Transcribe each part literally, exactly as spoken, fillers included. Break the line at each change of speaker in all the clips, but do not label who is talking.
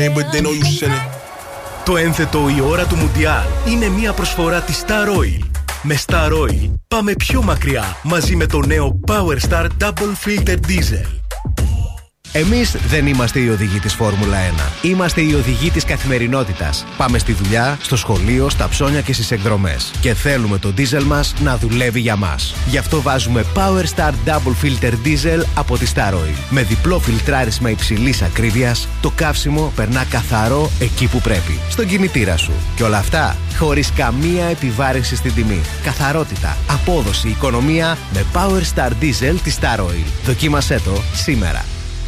Το ένθετο «Η ώρα του Μουντιάλ» είναι μια προσφορά της Star Oil. Με Star Oil πάμε πιο μακριά μαζί με το νέο Power Star Double Filter Diesel.
Εμείς δεν είμαστε οι οδηγοί της Φόρμουλα ένα. Είμαστε οι οδηγοί της καθημερινότητας. Πάμε στη δουλειά, στο σχολείο, στα ψώνια και στις εκδρομές. Και θέλουμε το ντίζελ μας να δουλεύει για μας. Γι' αυτό βάζουμε Power Star Double Filter Diesel από τη Star Oil. Με διπλό φιλτράρισμα υψηλής ακρίβειας, το καύσιμο περνά καθαρό εκεί που πρέπει. Στον κινητήρα σου. Και όλα αυτά χωρίς καμία επιβάρυνση στην τιμή. Καθαρότητα, απόδοση, οικονομία με Power Star Diesel τη Star Oil. Δοκίμασέ το σήμερα.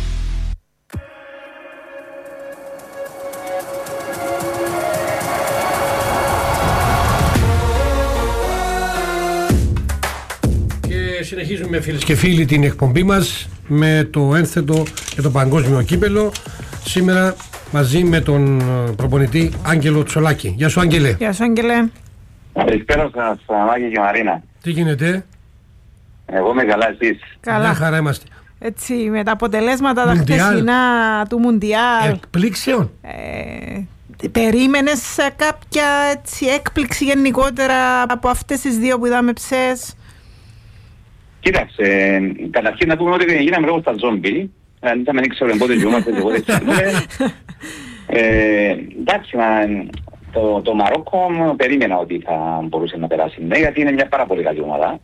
Συνεχίζουμε, φίλες και φίλοι, την εκπομπή μας με το ένθετο και το παγκόσμιο κύπελο. Σήμερα μαζί με τον προπονητή Άγγελο Τσολάκη. Γεια σου, Άγγελε.
Γεια σου, Άγγελε.
Καλησπέρα σας, Μάκη και Μαρίνα.
Τι γίνεται?
Εγώ είμαι καλά, εσείς?
Καλά. Μια χαρά είμαστε.
Έτσι, με τα αποτελέσματα τα χθεσινά του Μουντιάλ.
Εκπλήξεων.
Ε, περίμενες κάποια έτσι, έκπληξη γενικότερα από αυτές τις δύο που είδαμε ψες?
Κοίταξε, καταρχήν να πούμε ότι γίναμε λόγω στα ζόμπι. Αν είχαμε δεν ξέρω πότε γιούμαστε και πότε ξυπνούμε. Εντάξει, το, το Μαρόκο περίμενα ότι θα μπορούσε να περάσει. Ναι, γιατί είναι μια πάρα πολύ καλή ομάδα.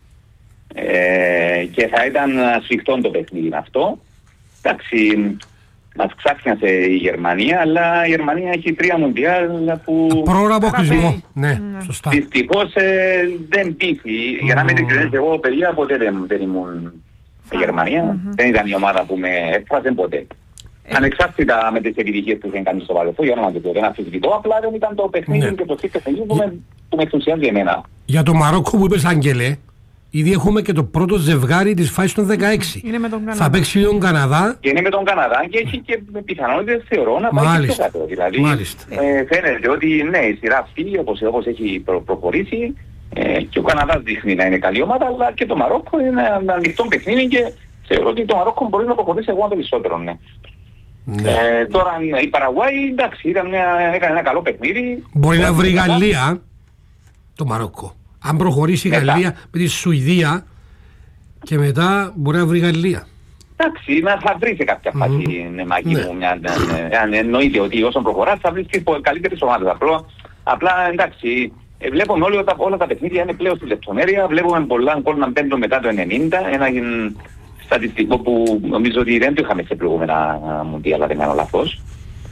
Ε, και θα ήταν σφιχτό το παιχνίδι αυτό. Εντάξει, μας ξάφνιασε η Γερμανία, αλλά η Γερμανία έχει τρία Μουντιάλ που...
Πρόωρα αποκλεισμό. Ναι, σωστά.
Δυστυχώς ε, δεν πείθει. Mm. Για να μην ειλικρινές, εγώ παιδιά ποτέ δεν, δεν ήμουν στη Γερμανία. Mm-hmm. Δεν ήταν η ομάδα που με έφρασε ποτέ. Ε. Ανεξάρτητα με τις επιτυχίες που είχαν κάνει στο παρελθόν, για όνομα και το δεν αφισβητώ, απλά δεν ήταν το παιχνίδι ναι. και το σύστημα παιχνίδι που, με, που με ενθουσιάζει εμένα.
Για το Μαρόκο που είπες, Άγγελε, ήδη έχουμε και το πρώτο ζευγάρι της φάσης των δεκαέξι.
Είναι με τον Καναδά.
Θα παίξει τον Καναδά.
Και είναι με τον Καναδά και έχει και πιθανότητες θεωρώ να πάει και στο κάτω. Δηλαδή ε, φαίνεται ότι ναι, η σειρά αυτή όπως, όπως έχει προ, προχωρήσει ε, και ο Καναδάς δείχνει να είναι καλή ομάδα, αλλά και το Μαρόκο είναι ένα ανοιχτό παιχνίδι και θεωρώ ότι το Μαρόκο μπορεί να προχωρήσει εγώ περισσότερο. Ναι. Ναι. Ε, τώρα η Παραγουάη εντάξει ήταν μια, έκανε ένα καλό παιχνίδι.
Μπορεί να βρει Γαλλία το Μαρόκο. Αν προχωρήσει η Γαλλία με τη Σουηδία και μετά μπορεί να βρει Γαλλία.
Εντάξει, θα βρει σε κάποια φάση, mm-hmm. ναι, Μάκη μου, μια, αν εννοείται ότι όσον προχωράς θα βρεις και καλύτερες ομάδες. Απλά, απλά εντάξει, βλέπουμε όλοι ότι όλα τα παιχνίδια είναι πλέον στη λεπτομέρεια, βλέπουμε πολλά γκολ να μπαίνουν μετά το ενενήντα, ένα στατιστικό που νομίζω ότι δεν το είχαμε σε προηγούμενα Μουντιάλ, δεν κάνω λάθος.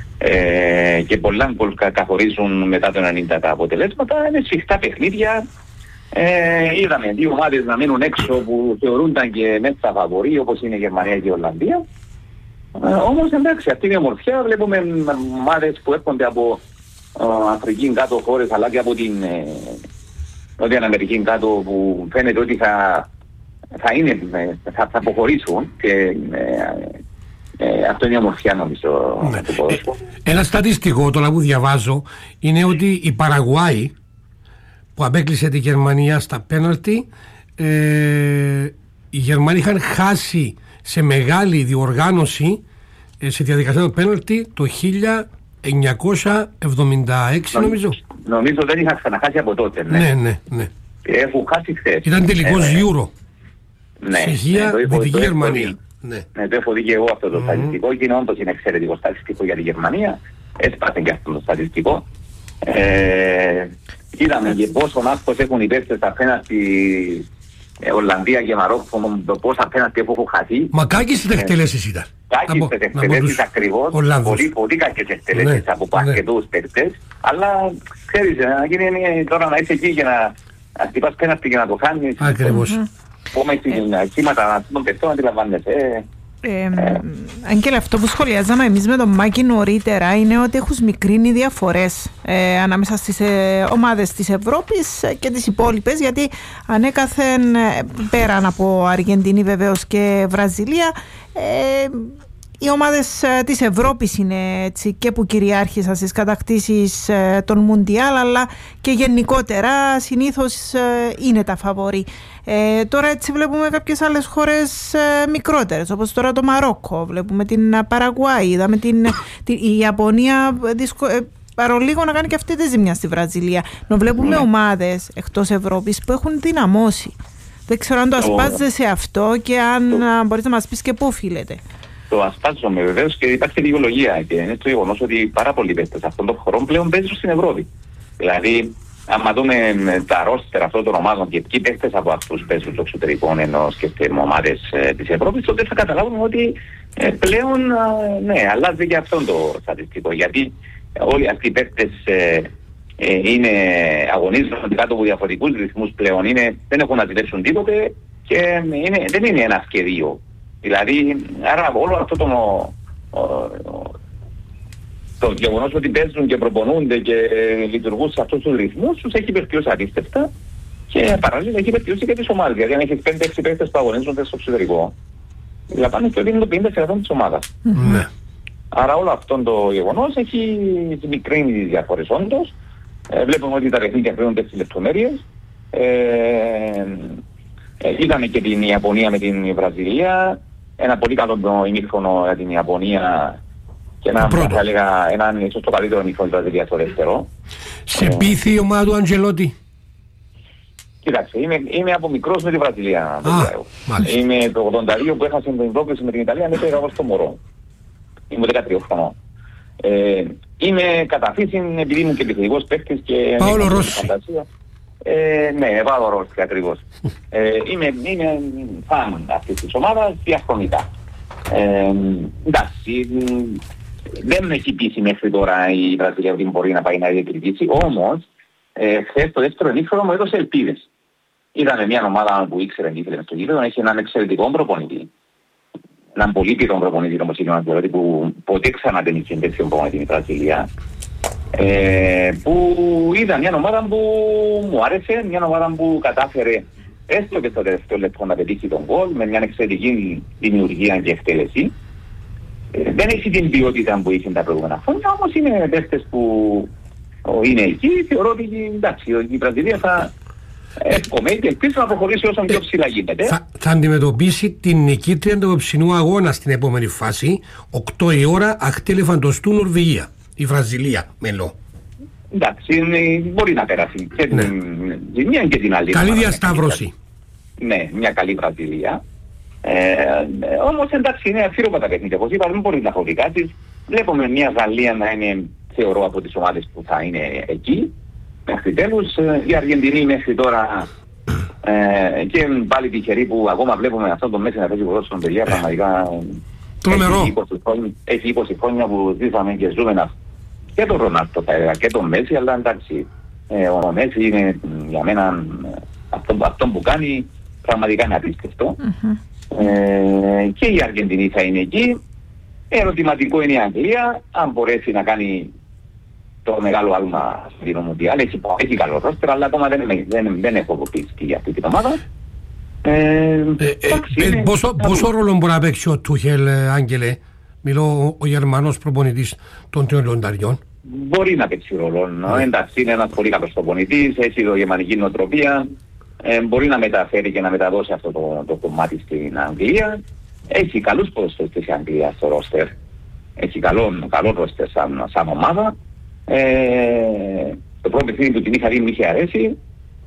Ε, και πολλά γκολ καθορίζουν μετά το ενενήντα τα αποτελέσματα, είναι σφιχτά παιχνίδια. Ε, είδαμε δύο ομάδες να μείνουν έξω που θεωρούνταν και μέσα φαβορί όπως είναι η Γερμανία και η Ολλανδία. Ε, όμως εντάξει, αυτή είναι η ομορφιά. Βλέπουμε ομάδες που έρχονται από ε, Αφρική κάτω χώρες αλλά και από την ε, Νότια Αμερική κάτω που φαίνεται ότι θα, θα, είναι, θα, θα αποχωρήσουν και ε, ε, αυτό είναι η ομορφιά νομίζω.
Ναι. Ε, ένα στατιστικό τώρα που διαβάζω είναι ότι η Παραγουάη που απέκλεισε τη Γερμανία στα πέναλτι, ε, οι Γερμανοί είχαν χάσει σε μεγάλη διοργάνωση ε, σε διαδικασία των πέναλτι το χίλια εννιακόσια εβδομήντα έξι νομίζω.
Νομίζω δεν είχα ξαναχάσει από τότε. Ναι,
ναι, ναι. ναι.
Έχουν χάσει χθες.
Ήταν τελικός
ε,
Euro.
Ναι,
Τσεχία,
ναι,
Δυτική Γερμανία.
Ναι. ναι, το έχω δει και εγώ αυτό το mm-hmm. στατιστικό και είναι όντως είναι εξαιρετικό στατιστικό για τη Γερμανία. Έσπασε και αυτό το στατιστικό. Ε, είδαμε και πόσο άσκος έχουν οι παίκτες απέναντι ε, Ολλανδία και Μαρόκο, πόσα απέναντι έχουν χαθεί.
Μα κάκες τις εκτελέσεις ήταν.
Κάκες τις εκτελέσεις ακριβώς, πολύ, πολύ κάκες εκτελέσεις ναι, από ναι. αρκετούς παίκτες, αλλά ξέρεις, να γίνει τώρα να είσαι εκεί και να χτυπάς πέναντι και να το κάνεις.
Ακριβώς.
Πούμε στην κύματα των παιχτών αντιλαμβάνεσαι.
Ε, ε. Αγγέλα, αυτό που σχολιάζαμε εμείς με τον Μάκη νωρίτερα είναι ότι έχουν μικρύνει διαφορές ε, ανάμεσα στις ε, ομάδες της Ευρώπης και τις υπόλοιπες, γιατί ανέκαθεν ε, πέραν από Αργεντινή βεβαίως και Βραζιλία ε, οι ομάδες ε, της Ευρώπης είναι έτσι και που κυριάρχησαν στις κατακτήσεις ε, των Μουντιάλ, αλλά και γενικότερα συνήθως ε, είναι τα φαβορί. Ε, τώρα έτσι βλέπουμε κάποιες άλλες χώρες ε, μικρότερες, όπως τώρα το Μαρόκο, βλέπουμε την Παραγουάη, είδαμε την, την, η Ιαπωνία δυσκο, ε, παρολίγο να κάνει και αυτή τη ζημιά στη Βραζιλία. Να βλέπουμε mm. ομάδες εκτός Ευρώπης που έχουν δυναμώσει. Δεν ξέρω αν το ασπάζεσαι αυτό και αν το... μπορείς να μας πεις και πού οφείλεται.
Το ασπάζομαι βεβαίως και υπάρχει δικαιολογία και είναι το γεγονός ότι πάρα πολλοί παίκτες αυτών των χωρών πλέον παίζουν στην Ευρώπη. Δηλαδή, άμα δούμε τα ρόστερ αυτών των ομάδων και ποιοι παίκτες από αυτούς παίζουν στο εξωτερικό ενώ σκεφτούμε ομάδες ε, της Ευρώπης, τότε θα καταλάβουμε ότι ε, πλέον ε, ναι, αλλάζει και αυτό το στατιστικό. Γιατί όλοι αυτοί οι παίκτες ε, ε, είναι αγωνίζονται κάτω από διαφορετικούς ρυθμούς πλέον, είναι, δεν έχουν να ζητήσουν τίποτε και είναι, δεν είναι ένα σχεδίο. Δηλαδή, άρα όλο αυτό το, ο, ο, το γεγονός ότι παίζουν και προπονούνται και λειτουργούν σε αυτούς τους ρυθμούς τους έχει βελτιώσει απίστευτα και παράλληλα έχει βελτιώσει και τις ομάδες. Δηλαδή, αν έχεις πέντε έξι παίκτες που αγωνίζονται στο εξωτερικό, λαμβάνεις και ότι είναι το πενήντα τοις εκατό της ομάδας.
Mm-hmm.
Άρα όλο αυτό το γεγονός έχει μικρύνει τις διαφορές όντως. Ε, βλέπουμε ότι τα παιχνίδια κρίνονται στις λεπτομέρειες. Ε, ε, είδαμε και την Ιαπωνία με την Βραζιλία. Ένα πολύ καλό ημίχρονο για την Ιαπωνία και ένα, θα έλεγα, έναν ίσως το καλύτερο ημίχρονο της Βραζιλίας στο δεύτερο.
Σε ε, πείθει η ομάδα του Αντζελότη?
Κοίταξε, είμαι, είμαι από μικρός με τη Βραζιλία. Ah, είμαι το ογδόντα δύο που έχασε την πρόκληση με την Ιταλία, μετά εγώ στο μωρό. Είμαι δεκατρία χρονών. Ε, είμαι κατά φύση επειδή ήμουν και επιθετικός παίκτης και...
Παόλο Ρώση.
Ε, ναι, Παόλο Ρώση ακριβώς. ε, είμαι, είμαι φαν αυτής της ομάδας διαχρονικά. Ε, εντάξει, δεν με έχει πείσει μέχρι τώρα η Βραζιλία ότι μπορεί να πάει να διεκδικήσει, όμως ε, χθες το δεύτερο ημίχρονο μου έδωσε ελπίδες. Είδαμε μια ομάδα που ήξερε τι ήθελε στο γήπεδο, έχει έναν εξαιρετικό προπονητή. Έναν πολύ πυρόν προπονητή όμως είναι ο Αντζελότη που ποτέ ξανά δεν είχε τέτοιο προπονητή η Βραζιλία. Ε, που είδα μια ομάδα που μου άρεσε, μια ομάδα που κατάφερε έστω και στο τελευταίο λεπτό να πετύχει τον γκολ με μια εξαιρετική δημιουργία και εκτέλεση. Ε, δεν έχει την ποιότητα που είχε τα προηγούμενα χρόνια, όμως είναι παίκτες που είναι εκεί. Θεωρώ ότι εντάξει, η Βραζιλία θα εύχομαι και ελπίζω να προχωρήσει όσο πιο ψηλά γίνεται.
Θα, θα αντιμετωπίσει την νικήτρια του ψινού αγώνα στην επόμενη φάση, οκτώ η ώρα, αχτέλεφαντος του Νορβηγία. Η Βραζιλία, μελό.
Εντάξει, μπορεί να περάσει και ναι. την μία και την άλλη.
Καλή διασταύρωση.
Ναι, μια καλή Βραζιλία. Ε, όμως εντάξει, είναι αφήρωμα τα παιχνίδια. Όπως είπα, δεν μπορεί να χωρικάσεις. Βλέπουμε μια Γαλλία να είναι, θεωρώ, από τις ομάδες που θα είναι εκεί. Μέχρι τέλους, η Αργεντινή μέχρι τώρα ε, και πάλι τυχερή που ακόμα βλέπουμε αυτό το μέση να παίζει ποδόσφαιρο παιδιά, πραγματικά έχει είκοσι, χρόνια, έχει είκοσι χρόνια που ζήσαμε και ζούμε να... και τον Ρονάλντο θα έλεγα και τον Μέση, αλλά εντάξει, ε, ο Μέση είναι για μένα αυτό, αυτό που κάνει πραγματικά είναι απίστευτο. Mm-hmm. Ε, και η Αργεντινή θα είναι εκεί. Ερωτηματικό είναι η Αγγλία, αν μπορέσει να κάνει το μεγάλο άλμα στην Μουντιάλ. Έχει, έχει καλό ρόστερ, αλλά ακόμα δεν, δεν, δεν έχω πείσει για αυτή την ομάδα. Ε,
ε, ε, ε, πόσο, πόσο ρόλο μπορεί να παίξει ο Τούχελ, Άγγελε, μιλώ ο, ο Γερμανός προπονητής των τριών λονταριών?
Μπορεί να παίξει ρόλο. Mm. Εντάξει, είναι ένας πολύ καλός προπονητής, έχει το γερμανική νοοτροπία, ε, μπορεί να μεταφέρει και να μεταδώσει αυτό το, το κομμάτι στην Αγγλία. Έχει καλούς ποδοσφαιριστές η Αγγλία στο ρόστερ. Έχει καλό, καλό ρόστερ σαν, σαν ομάδα. Ε, το πρώτο παιχνίδι που την είχα δει μου είχε αρέσει.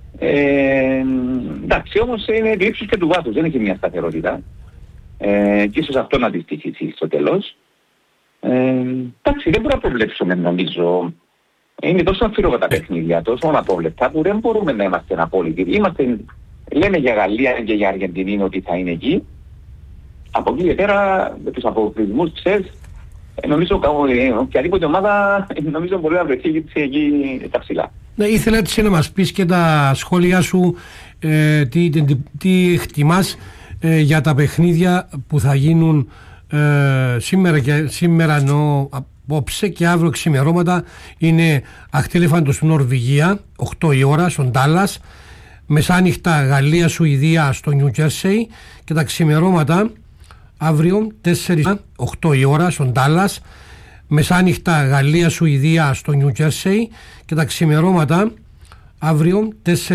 Ε, εντάξει, όμως είναι του ύψους και του βάθους, δεν έχει μια σταθερότητα. Ε, και ίσως αυτό να τη στοιχήσει στο τέλος. Ε, εντάξει, δεν μπορούμε να προβλέψουμε νομίζω. Είναι τόσο αμφίρογα τα παιχνίδια, τόσο απόβλεπτα που δεν μπορούμε να είμαστε απόλυτοι. Είμαστε, λέμε για Γαλλία και για Αργεντινή ότι θα είναι εκεί. Από εκεί και πέρα με τους αποκλεισμούς ξέρεις, νομίζω οποιαδήποτε ομάδα νομίζω μπορεί να βρεθεί εκεί στα ψηλά.
Ναι, ήθελα έτσι να μας πεις και τα σχόλια σου, ε, τι, τι, τι εκτιμάς ε, για τα παιχνίδια που θα γίνουν ε, σήμερα, και, σήμερα εννοώ απόψε και αύριο ξημερώματα. Είναι αχτέλεφαντος στην Νορβηγία, οκτώ η ώρα, στον Ντάλλας, μεσάνυχτα Γαλλία-Σουηδία στο Νιου Τζέρσεϊ και τα ξημερώματα αύριο τέσσερις οκτώ η ώρα στον Ντάλλας, μεσάνυχτα Γαλλία-Σουηδία στο Νιου Τζέρσεϊ και τα ξημερώματα αύριο τέσσερις